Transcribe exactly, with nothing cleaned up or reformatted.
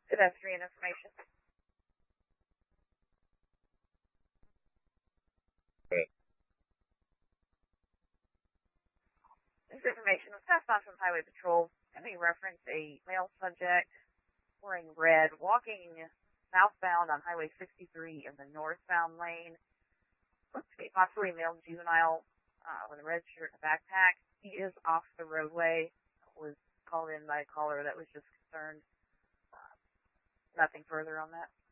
Pedestrian information. Okay. This information was passed on from Highway Patrol, and they reference a male subject wearing red walking southbound on Highway sixty-three in the northbound lane. Looks to be possibly a male juvenile uh, with a red shirt and a backpack. He is off the roadway. Was called in by a caller that was just concerned. Uh, nothing further on that.